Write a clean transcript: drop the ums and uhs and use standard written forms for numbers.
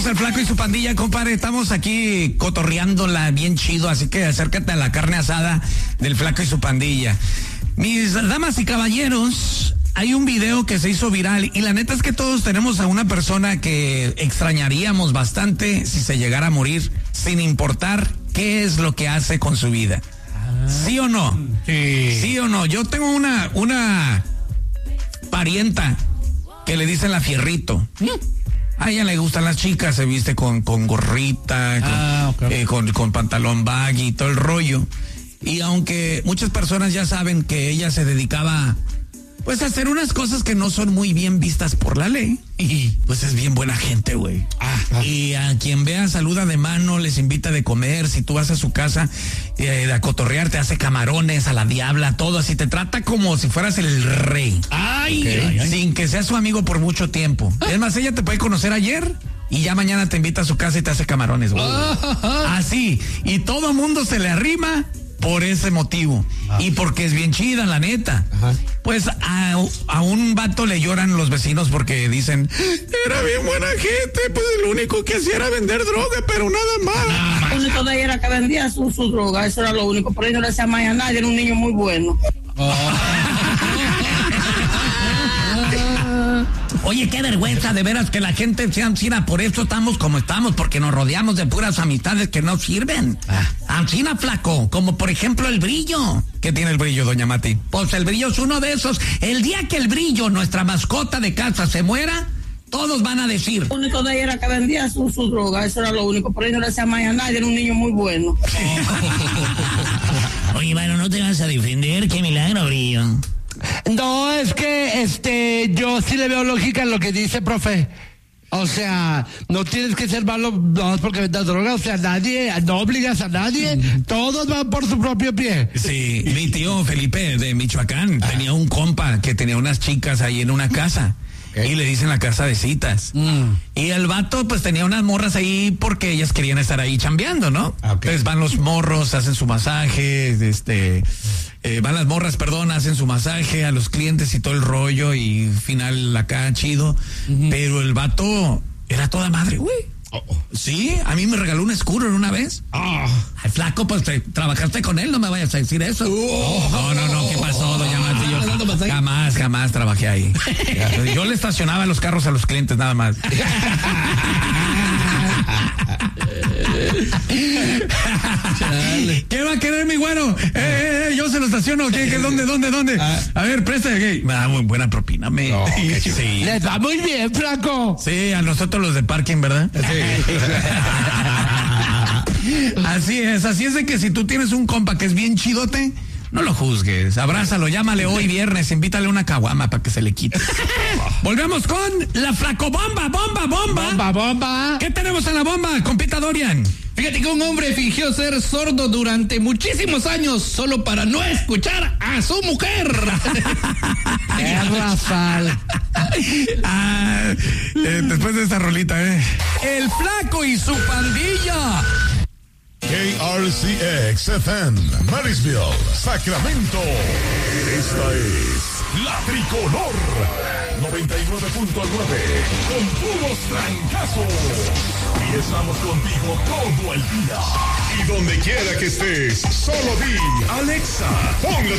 Somos el Flaco y su pandilla, compadre. Estamos aquí cotorreándola bien chido, así que acércate a la carne asada del Flaco y su pandilla. Mis damas y caballeros, hay un video que se hizo viral y la neta es que todos tenemos a una persona que extrañaríamos bastante si se llegara a morir, sin importar qué es lo que hace con su vida. ¿Sí o no? Sí. ¿Sí o no? Yo tengo una parienta que le dicen la Fierrito. A ella le gustan las chicas, se viste con gorrita, con pantalón baggy y todo el rollo. Y aunque muchas personas ya saben que ella se dedicaba pues a hacer unas cosas que no son muy bien vistas por la ley, y pues es bien buena gente, güey. Y a quien vea saluda de mano, les invita de comer, si tú vas a su casa a cotorrear, te hace camarones, a la diabla, todo así, te trata como si fueras el rey. Sin que seas su amigo por mucho tiempo. Es más, ella te puede conocer ayer y ya mañana te invita a su casa y te hace camarones, güey. Así, y todo mundo se le arrima por ese motivo. Y porque es bien chida, la neta. Pues a un vato le lloran los vecinos porque dicen, era bien buena gente, pues lo único que hacía era vender droga, pero nada más. Lo único de ella era que vendía su droga, eso era lo único. Por ahí no le hacía más a nadie, era un niño muy bueno. Oye, qué vergüenza, de veras, que la gente sea ancina. Por eso estamos como estamos, porque nos rodeamos de puras amistades que no sirven. Ancina, Flaco, como por ejemplo el Brillo. ¿Qué tiene el Brillo, doña Mati? Pues el Brillo es uno de esos. El día que el Brillo, nuestra mascota de casa, se muera, todos van a decir. Lo único de ella era que vendía su droga, eso era lo único. Por ahí no le hacía más a nadie, era un niño muy bueno. Oye, bueno, no te vas a defender, qué milagro, Brillo. No, es que yo sí le veo lógica en lo que dice, profe. O sea, no tienes que ser malo no, porque vendas droga, o sea, no obligas a nadie, todos van por su propio pie. Sí, mi tío Felipe de Michoacán tenía un compa que tenía unas chicas ahí en una casa. Y le dicen la casa de citas. Y el vato pues tenía unas morras ahí porque ellas querían estar ahí chambeando, ¿no? Entonces van los morros, hacen su masaje, van las morras, hacen su masaje a los clientes y todo el rollo y final acá chido. Pero el vato era toda madre, güey. Sí, a mí me regaló un scooter una vez. Ay, Flaco, pues trabajaste con él, no me vayas a decir eso. No, ¿qué pasó, doña Mati? Yo jamás trabajé ahí. Yo le estacionaba los carros a los clientes, nada más. ¿Qué va a querer mi güero? Yo se lo estaciono. ¿Dónde? A ver, préstame. Me da muy buena propina, Sí. Les va muy bien, Flaco. Sí, a nosotros los de parking, ¿verdad? Sí. Así es de que si tú tienes un compa que es bien chidote, no lo juzgues, abrázalo, llámale hoy viernes, invítale una caguama para que se le quite. Volvemos con la Flacobomba, bomba. ¿Qué tenemos en la bomba, compita Dorian? Fíjate que un hombre fingió ser sordo durante muchísimos años solo para no escuchar a su mujer. Rafael. Después de esta rolita, el Flaco y su pandilla. KRCX FM, Marysville, Sacramento. Esta es La Tricolor 99.9 con puros trancazos. Y estamos contigo todo el día. Y donde quiera que estés, solo di Alexa, ponle